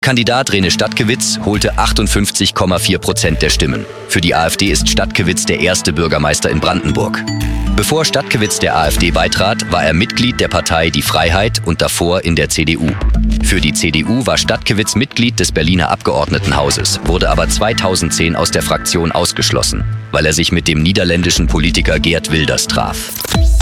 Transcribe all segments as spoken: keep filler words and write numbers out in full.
Kandidat René Stadtgewitz holte achtundfünfzig Komma vier Prozent der Stimmen. Für die AfD ist Stadtgewitz der erste Bürgermeister in Brandenburg. Bevor Stadtgewitz der AfD beitrat, war er Mitglied der Partei Die Freiheit und davor in der C D U. Für die C D U war Stadtgewitz Mitglied des Berliner Abgeordnetenhauses, wurde aber zweitausendzehn aus der Fraktion ausgeschlossen, weil er sich mit dem niederländischen Politiker Geert Wilders traf.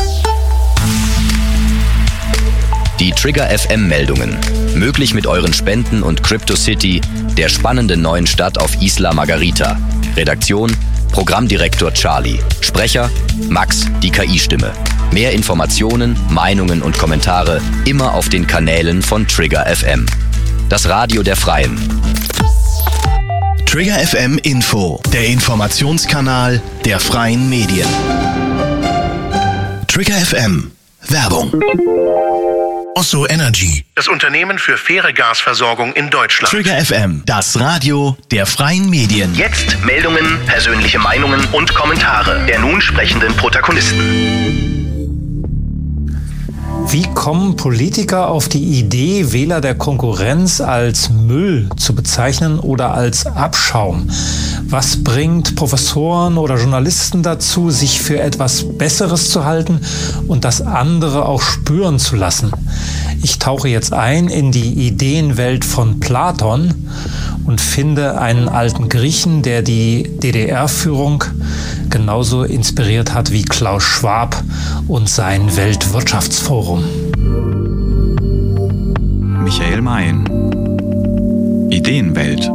Die Trigger F M-Meldungen. Möglich mit euren Spenden und CryptoCity, der spannenden neuen Stadt auf Isla Margarita. Redaktion: Programmdirektor Charlie. Sprecher: Max, die K I-Stimme. Mehr Informationen, Meinungen und Kommentare immer auf den Kanälen von Trigger F M. Das Radio der Freien. Trigger F M Info, der Informationskanal der freien Medien. Trigger F M. Werbung. Osso Energy, das Unternehmen für faire Gasversorgung in Deutschland. Trigger F M, das Radio der freien Medien. Jetzt Meldungen, persönliche Meinungen und Kommentare der nun sprechenden Protagonisten. Wie kommen Politiker auf die Idee, Wähler der Konkurrenz als Müll zu bezeichnen oder als Abschaum? Was bringt Professoren oder Journalisten dazu, sich für etwas Besseres zu halten und das andere auch spüren zu lassen? Ich tauche jetzt ein in die Ideenwelt von Platon und finde einen alten Griechen, der die D D R-Führung genauso inspiriert hat wie Klaus Schwab und sein Weltwirtschaftsforum. Michael Mayen. Ideenwelt.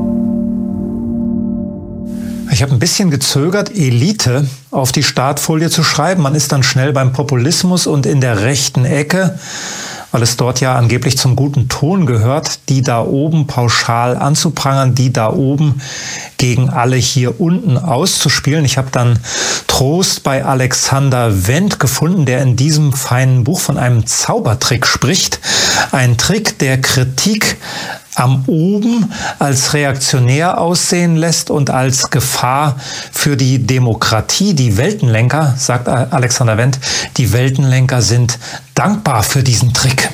Ich habe ein bisschen gezögert, Elite auf die Startfolie zu schreiben. Man ist dann schnell beim Populismus und in der rechten Ecke, weil es dort ja angeblich zum guten Ton gehört, die da oben pauschal anzuprangern, die da oben gegen alle hier unten auszuspielen. Ich habe dann Trost bei Alexander Wendt gefunden, der in diesem feinen Buch von einem Zaubertrick spricht. Ein Trick, der Kritik am Oben als reaktionär aussehen lässt und als Gefahr für die Demokratie. Die Weltenlenker, sagt Alexander Wendt, die Weltenlenker sind dankbar für diesen Trick.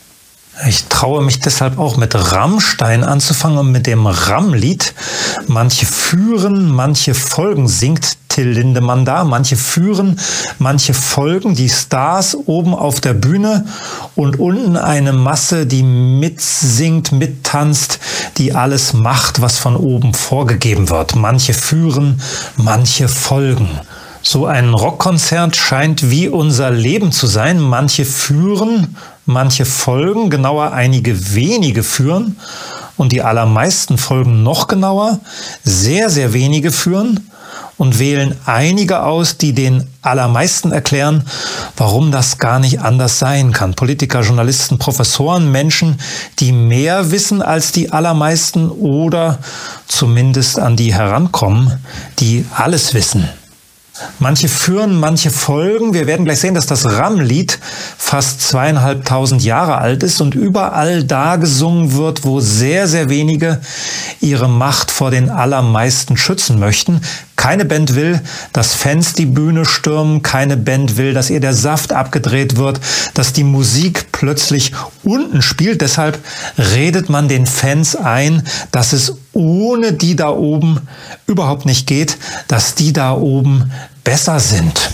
Ich traue mich deshalb auch mit Rammstein anzufangen und mit dem Ramm-Lied. Manche führen, manche folgen, singt Till Lindemann da. Manche führen, manche folgen, die Stars oben auf der Bühne und unten eine Masse, die mitsingt, mittanzt, die alles macht, was von oben vorgegeben wird. Manche führen, manche folgen. So ein Rockkonzert scheint wie unser Leben zu sein. Manche führen, manche folgen, genauer einige wenige führen und die allermeisten folgen noch genauer. Sehr, sehr wenige führen und wählen einige aus, die den allermeisten erklären, warum das gar nicht anders sein kann. Politiker, Journalisten, Professoren, Menschen, die mehr wissen als die allermeisten oder zumindest an die herankommen, die alles wissen. Manche führen, manche folgen. Wir werden gleich sehen, dass das Ramm-Lied fast zweieinhalbtausend Jahre alt ist und überall da gesungen wird, wo sehr, sehr wenige ihre Macht vor den allermeisten schützen möchten. Keine Band will, dass Fans die Bühne stürmen. Keine Band will, dass ihr der Saft abgedreht wird, dass die Musik plötzlich unten spielt. Deshalb redet man den Fans ein, dass es ohne die da oben überhaupt nicht geht, dass die da oben besser sind.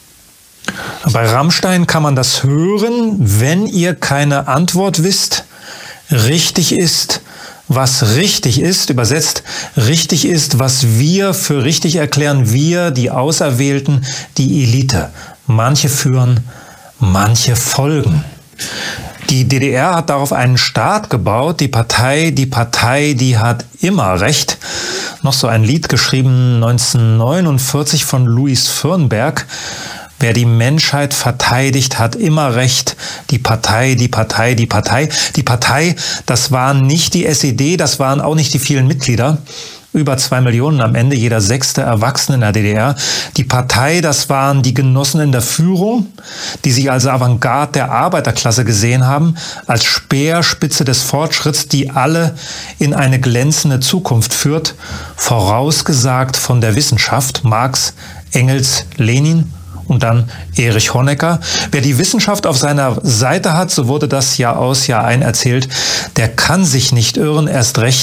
Bei Rammstein kann man das hören, wenn ihr keine Antwort wisst. Richtig ist, was richtig ist, übersetzt, richtig ist, was wir für richtig erklären, wir, die Auserwählten, die Elite. Manche führen, manche folgen. Die D D R hat darauf einen Staat gebaut, die Partei, die Partei, die hat immer Recht. Noch so ein Lied geschrieben neunzehnhundertneunundvierzig von Louis Firnberg. Wer die Menschheit verteidigt, hat immer Recht. Die Partei, die Partei, die Partei. Die Partei, das waren nicht die S E D, das waren auch nicht die vielen Mitglieder. Über zwei Millionen am Ende, jeder sechste Erwachsene in der D D R. Die Partei, das waren die Genossen in der Führung, die sich als Avantgarde der Arbeiterklasse gesehen haben, als Speerspitze des Fortschritts, die alle in eine glänzende Zukunft führt, vorausgesagt von der Wissenschaft, Marx, Engels, Lenin Und dann Erich Honecker. Wer die Wissenschaft auf seiner Seite hat, so wurde das Jahr aus, Jahr ein erzählt, der kann sich nicht irren, erst recht